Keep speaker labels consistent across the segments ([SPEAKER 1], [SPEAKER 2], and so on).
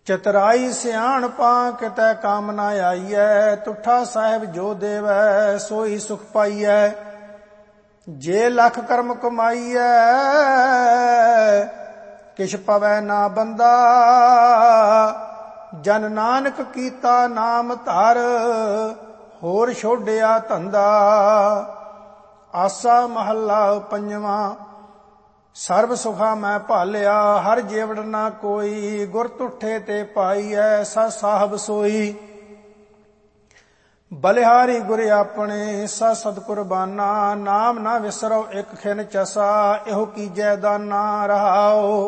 [SPEAKER 1] ਚਤਰਾਈ ਸਿਆਣਪਾਂ ਕਿਤੈ ਕੰਮ ਨਾ ਆਈਐ। ਤੁਠਾ ਸਾਹਿਬ ਜੋ ਦੇਵੈ ਸੋਈ ਸੁਖ ਪਾਈਐ। ਜੇ ਲੱਖ ਕਰਮ ਕਮਾਈਐ ਕਿਛ ਪਵੈ ਨਾ ਬੰਦਾ। ਜਨ ਨਾਨਕ ਕੀਤਾ ਨਾਮ ਧਰ ਹੋਰ ਛੋਡਿਆ ਧੰਦਾ। ਆਸਾ ਮਹੱਲਾ ਪੰਜਵਾਂ। ਸਰਬ ਸੁਖਾ ਮੈਂ ਭਾਲਿਆ ਹਰ ਜੀਵੜ ਨਾ ਕੋਈ। ਗੁਰ ਤੁਠੇ ਤੇ ਪਾਈਐ ਸਾ ਸਾਹਿਬ ਸੋਈ। ਬਲਿਹਾਰੀ ਗੁਰ ਆਪਣੇ ਸਾ ਸਦ ਕੁਰਬਾਨਾ। ਨਾਮ ਨਾ ਵਿਸਰੋ ਇਕ ਖਿਨ ਚਸਾ ਇਹੋ ਕੀਜੈ ਦਾਨਾ ਰਹਾਓ।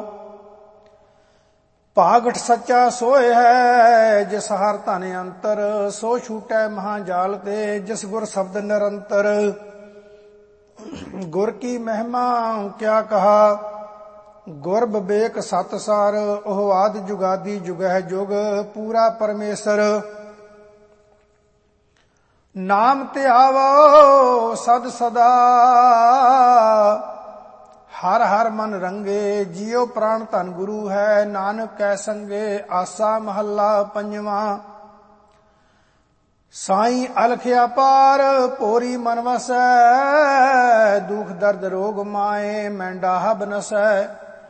[SPEAKER 1] ਭਾਗਠ ਸੱਚਾ ਸੋਇ ਹੈ ਜਿਸ ਹਰ ਧਨ ਅੰਤਰ। ਸੋ ਛੂਟੈ ਮਹਾ ਜਾਲ ਤੇ ਜਿਸ ਗੁਰ ਸ਼ਬਦ ਨਿਰੰਤਰ। ਗੁਰ ਕੀ ਮਹਿਮਾ ਕਿਆ ਕਹਾ ਗੁਰ ਬਿਬੇਕ ਸਤ ਸਾਰ। ਉਹ ਆਦਿ ਜੁਗਾਦੀ ਜੁਗਹਿ ਜੁਗ ਪੂਰਾ ਪਰਮੇਸ਼ਰ। ਨਾਮ ਧਿਆਵੋ ਸਦ ਸਦਾ ਹਰ ਹਰ ਮਨ ਰੰਗੇ। ਜੀਉ ਪ੍ਰਾਣ ਧਨ ਗੁਰੂ ਹੈ ਨਾਨਕ ਕੈ ਸੰਗੇ। ਆਸਾ ਮਹੱਲਾ ਪੰਜਵਾਂ। ਸਾਈਂ ਅਲਖ ਅਪਾਰ ਭੋਰੀ ਮਨ ਵਸੈ। ਦੁਖ ਦਰਦ ਰੋਗ ਮਾਏ ਮੈਂ ਡਾਹ ਬਨਸੈ।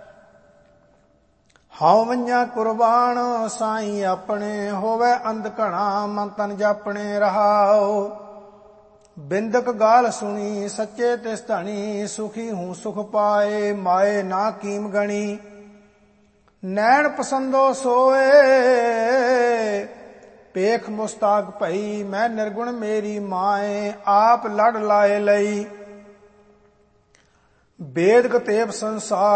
[SPEAKER 1] ਹਉ ਵੰਝਾ ਕੁਰਬਾਨ ਸਾਈਂ ਆਪਣੇ। ਹੋਵੇ ਅੰਧ ਘਣਾ ਮਨ ਤਨ ਜਾਪਣੇ ਰਹਾਓ। ਬਿੰਦਕ ਗਾਲ ਸੁਣੀ ਸੱਚੇ ਤਿਸ ਧਣੀ। ਸੁਖੀ ਹੂੰ ਸੁਖ ਪਾਏ ਮਾਏ ਨਾ ਕੀਮ ਗਣੀ। ਨੈਣ ਪਸੰਦੋ ਸੋਏ ਪੇਖ ਮੁਸਤਾਕ ਭਈ। ਮੈਂ ਨਿਰਗੁਣ ਮੇਰੀ ਮਾਏ ਆਪ ਲੜ ਲਾਏ ਲਈ। ਬੇਦ ਕਤੇਬ ਸੰਸਾਰ